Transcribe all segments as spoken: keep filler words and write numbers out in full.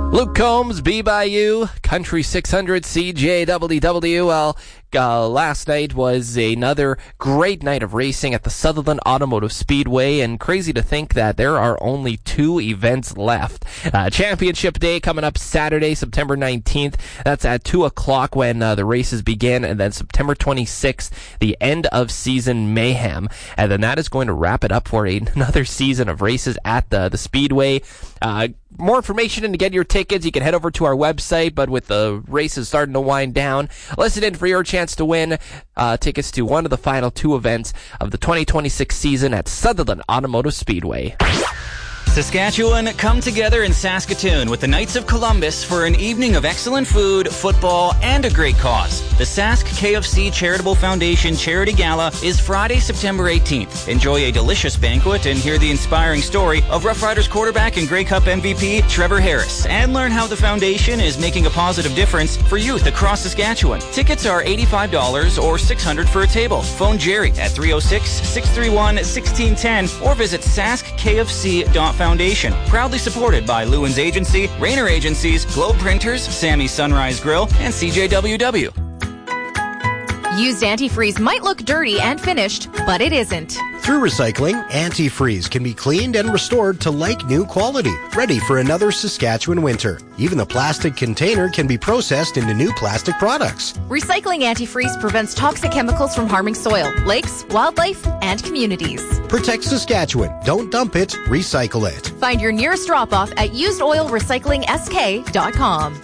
Luke Combs, B by U, Country six hundred, C J W W. Well, uh, last night was another great night of racing at the Sutherland Automotive Speedway, and crazy to think that there are only two events left. Uh, Championship Day coming up Saturday, September nineteenth. That's at two o'clock when uh, the races begin, and then September twenty-sixth, the end of season mayhem. And then that is going to wrap it up for a, another season of races at the, the Speedway. Uh, more information and to get your tickets, you can head over to our website, but with the races starting to wind down, listen in for your chance to win uh, tickets to one of the final two events of the twenty twenty-six season at Sutherland Automotive Speedway. Saskatchewan, come together in Saskatoon with the Knights of Columbus for an evening of excellent food, football, and a great cause. The Sask K F C Charitable Foundation Charity Gala is Friday, September eighteenth. Enjoy a delicious banquet and hear the inspiring story of Rough Riders quarterback and Grey Cup M V P Trevor Harris, and learn how the foundation is making a positive difference for youth across Saskatchewan. Tickets are eighty-five dollars or six hundred dollars for a table. Phone Jerry at three oh six, six three one, one six one zero or visit sask k f c dot foundation. Proudly supported by Lewin's Agency, Rayner Agencies, Globe Printers, Sammy's Sunrise Grill, and C J W W. Used antifreeze might look dirty and finished, but it isn't. Through recycling, antifreeze can be cleaned and restored to like-new quality, ready for another Saskatchewan winter. Even the plastic container can be processed into new plastic products. Recycling antifreeze prevents toxic chemicals from harming soil, lakes, wildlife, and communities. Protect Saskatchewan. Don't dump it, recycle it. Find your nearest drop-off at used oil recycling s k dot com.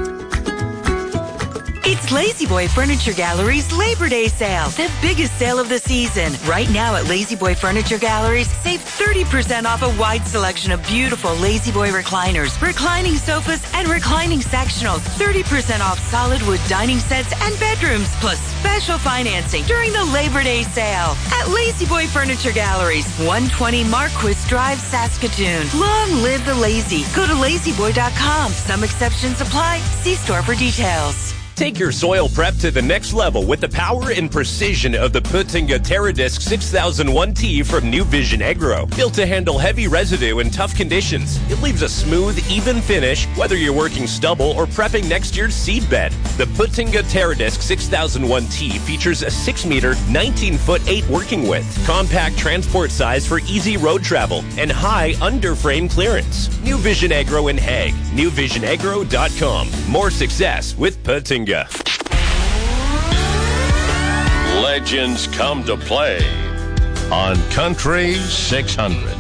It's La-Z-Boy Furniture Gallery's Labor Day sale, the biggest sale of the season. Right now at La-Z-Boy Furniture Galleries, save thirty percent off a wide selection of beautiful La-Z-Boy recliners, reclining sofas, and reclining sectionals. thirty percent off solid wood dining sets and bedrooms, plus special financing during the Labor Day sale at La-Z-Boy Furniture Galleries, one twenty Marquis Drive, Saskatoon. Long live the lazy. Go to lazy boy dot com. Some exceptions apply. See store for details. Take your soil prep to the next level with the power and precision of the Puttinga TerraDisc six thousand one T from New Vision Agro. Built to handle heavy residue in tough conditions, it leaves a smooth, even finish, whether you're working stubble or prepping next year's seed bed. The Puttinga TerraDisc six thousand one T features a six meter, nineteen foot eight working width, compact transport size for easy road travel, and high under-frame clearance. New Vision Agro in Hague. new vision agro dot com. More success with Puttinga. Legends come to play on Country six hundred.